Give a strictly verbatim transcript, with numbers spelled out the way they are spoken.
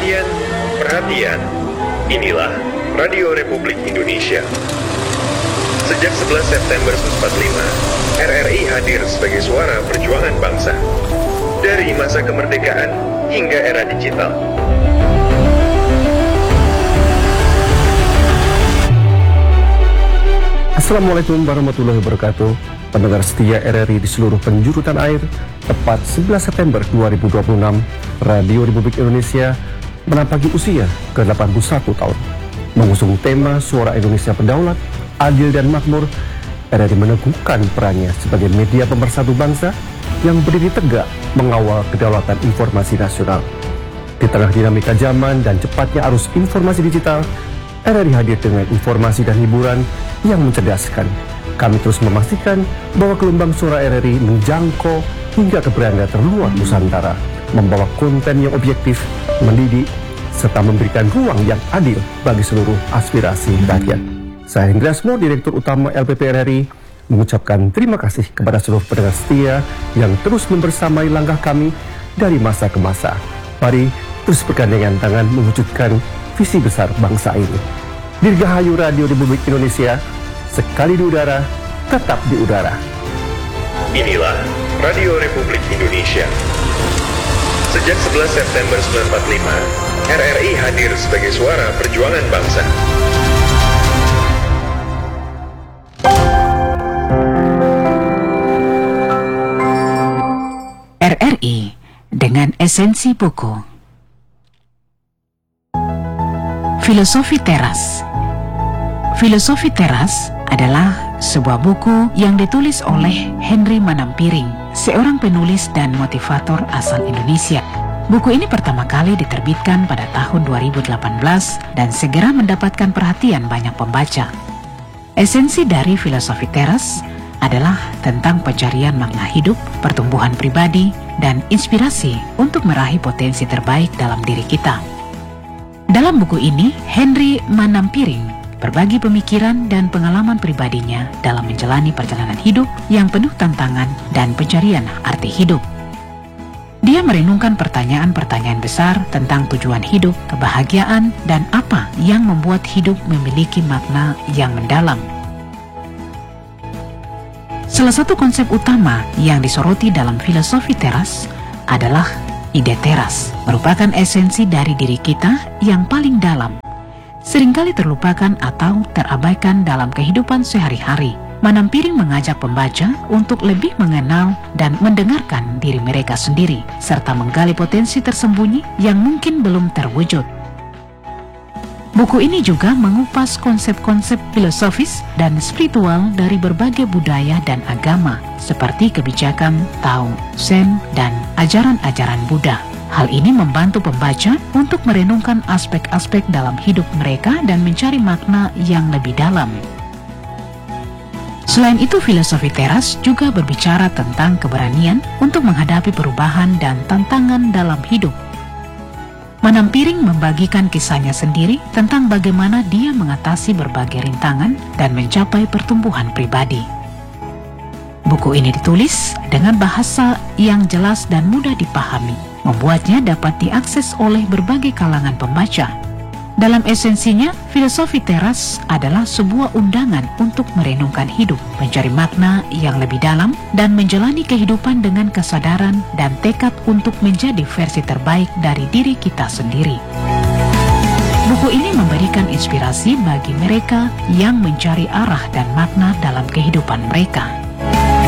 Perhatian, perhatian. Inilah Radio Republik Indonesia. Sejak sebelas September seribu sembilan ratus empat puluh lima, R R I hadir sebagai suara perjuangan bangsa. Dari masa kemerdekaan hingga era digital. Assalamualaikum warahmatullahi wabarakatuh. Pendengar setia R R I di seluruh penjuru tanah air, tepat sebelas September dua ribu dua puluh enam, Radio Republik Indonesia menampaki usia ke delapan puluh satu tahun. Mengusung tema Suara Indonesia Berdaulat, Adil dan Makmur, R R I meneguhkan perannya sebagai media pemersatu bangsa yang berdiri tegak mengawal kedaulatan informasi nasional. Di tengah dinamika zaman dan cepatnya arus informasi digital, R R I hadir dengan informasi dan hiburan yang mencerdaskan. Kami terus memastikan bahwa gelombang suara R R I menjangkau hingga ke beranda terluar Nusantara, membawa konten yang objektif, mendidik, serta memberikan ruang yang adil bagi seluruh aspirasi rakyat. Saya Hendra Asmo, Direktur Utama L P P R R I, mengucapkan terima kasih kepada seluruh pendengar setia yang terus membersamai langkah kami dari masa ke masa. Mari terus bergandengan tangan mewujudkan visi besar bangsa ini. Dirgahayu Radio Republik Indonesia, sekali di udara, tetap di udara. Inilah Radio Republik Indonesia. Sejak sebelas September seribu sembilan ratus empat puluh lima, R R I hadir sebagai suara perjuangan bangsa. R R I dengan esensi buku. Filosofi Teras. Filosofi Teras adalah sebuah buku yang ditulis oleh Henry Manampiring, seorang penulis dan motivator asal Indonesia. Buku ini pertama kali diterbitkan pada tahun dua ribu delapan belas dan segera mendapatkan perhatian banyak pembaca. Esensi dari Filosofi Teras adalah tentang pencarian makna hidup, pertumbuhan pribadi, dan inspirasi untuk meraih potensi terbaik dalam diri kita. Dalam buku ini, Henry Manampiring berbagi pemikiran dan pengalaman pribadinya dalam menjalani perjalanan hidup yang penuh tantangan dan pencarian arti hidup. Dia merenungkan pertanyaan-pertanyaan besar tentang tujuan hidup, kebahagiaan, dan apa yang membuat hidup memiliki makna yang mendalam. Salah satu konsep utama yang disoroti dalam Filosofi Teras adalah ide teras, merupakan esensi dari diri kita yang paling dalam, seringkali terlupakan atau terabaikan dalam kehidupan sehari-hari. Manampiring mengajak pembaca untuk lebih mengenal dan mendengarkan diri mereka sendiri, serta menggali potensi tersembunyi yang mungkin belum terwujud. Buku ini juga mengupas konsep-konsep filosofis dan spiritual dari berbagai budaya dan agama, seperti kebijakan Tao, Zen, dan ajaran-ajaran Buddha. Hal ini membantu pembaca untuk merenungkan aspek-aspek dalam hidup mereka dan mencari makna yang lebih dalam. Selain itu, Filosofi Teras juga berbicara tentang keberanian untuk menghadapi perubahan dan tantangan dalam hidup. Manampiring membagikan kisahnya sendiri tentang bagaimana dia mengatasi berbagai rintangan dan mencapai pertumbuhan pribadi. Buku ini ditulis dengan bahasa yang jelas dan mudah dipahami, membuatnya dapat diakses oleh berbagai kalangan pembaca. Dalam esensinya, Filosofi Teras adalah sebuah undangan untuk merenungkan hidup, mencari makna yang lebih dalam, dan menjalani kehidupan dengan kesadaran dan tekad untuk menjadi versi terbaik dari diri kita sendiri. Buku ini memberikan inspirasi bagi mereka yang mencari arah dan makna dalam kehidupan mereka.